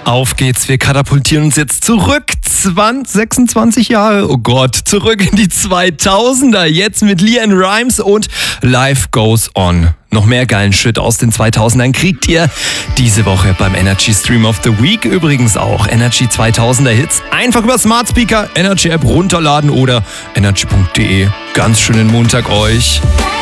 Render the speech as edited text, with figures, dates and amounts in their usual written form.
Auf geht's, wir katapultieren uns jetzt zurück. 26 Jahre, oh Gott, zurück in die 2000er. Jetzt mit LeAnn Rimes und Life Goes On. Noch mehr geilen Shit aus den 2000ern kriegt ihr diese Woche beim Energy Stream of the Week. Übrigens auch Energy 2000er Hits. Einfach über Smart Speaker, Energy App runterladen oder energy.de. Ganz schönen Montag euch.